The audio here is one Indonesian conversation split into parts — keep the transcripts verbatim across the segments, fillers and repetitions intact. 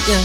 selanjutnya.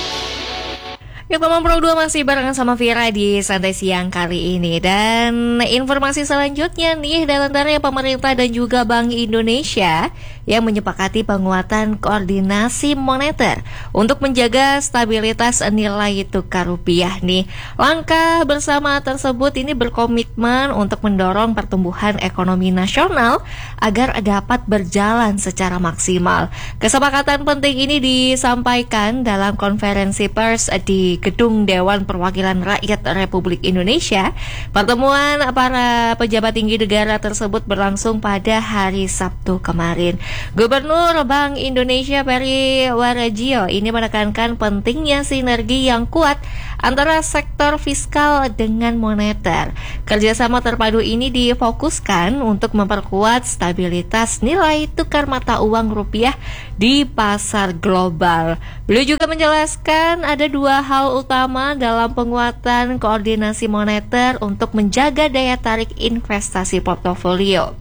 Ya, teman Pro dua masih barengan sama Vira di Santai Siang kali ini. Dan informasi selanjutnya nih, diantaranya pemerintah dan juga Bank Indonesia yang menyepakati penguatan koordinasi moneter untuk menjaga stabilitas nilai tukar rupiah nih. Langkah bersama tersebut ini berkomitmen untuk mendorong pertumbuhan ekonomi nasional agar dapat berjalan secara maksimal. Kesepakatan penting ini disampaikan dalam konferensi pers di Gedung Dewan Perwakilan Rakyat Republik Indonesia. Pertemuan para pejabat tinggi negara tersebut berlangsung pada hari Sabtu kemarin. Gubernur Bank Indonesia Peri Warjio ini menekankan pentingnya sinergi yang kuat antara sektor fiskal dengan moneter. Kerjasama terpadu ini difokuskan untuk memperkuat stabilitas nilai tukar mata uang rupiah di pasar global. Beliau juga menjelaskan ada dua hal utama dalam penguatan koordinasi moneter untuk menjaga daya tarik investasi portofolio.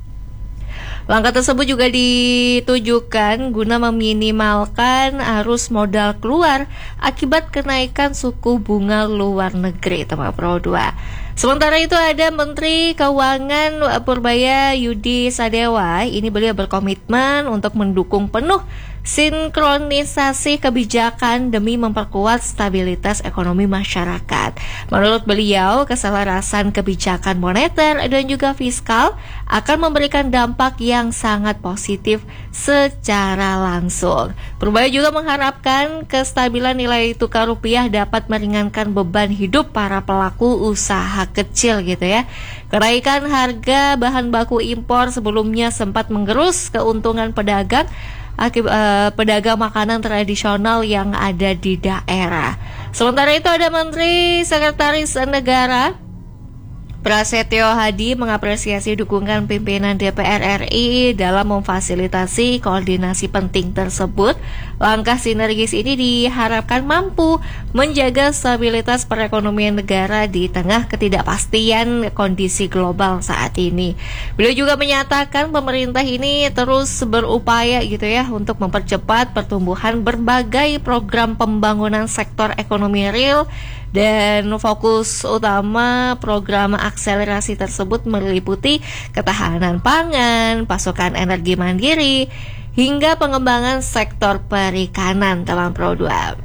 Langkah tersebut juga ditujukan guna meminimalkan arus modal keluar akibat kenaikan suku bunga luar negeri, teman Pro dua. Sementara itu ada Menteri Keuangan Purbaya Yudi Sadewa. Ini beliau berkomitmen untuk mendukung penuh sinkronisasi kebijakan demi memperkuat stabilitas ekonomi masyarakat. Menurut beliau, keselarasan kebijakan moneter dan juga fiskal akan memberikan dampak yang sangat positif secara langsung. Purbaya juga mengharapkan kestabilan nilai tukar rupiah dapat meringankan beban hidup para pelaku usaha kecil gitu ya. Kenaikan harga bahan baku impor sebelumnya sempat menggerus keuntungan pedagang Akib, uh, pedagang makanan tradisional yang ada di daerah. Sementara itu ada Menteri Sekretaris Negara Prasetyo Hadi mengapresiasi dukungan pimpinan D P R R I dalam memfasilitasi koordinasi penting tersebut. Langkah sinergis ini diharapkan mampu menjaga stabilitas perekonomian negara di tengah ketidakpastian kondisi global saat ini. Beliau juga menyatakan pemerintah ini terus berupaya gitu ya untuk mempercepat pertumbuhan berbagai program pembangunan sektor ekonomi real. Dan fokus utama program akselerasi tersebut meliputi ketahanan pangan, pasokan energi mandiri, hingga pengembangan sektor perikanan, teman Pro dua.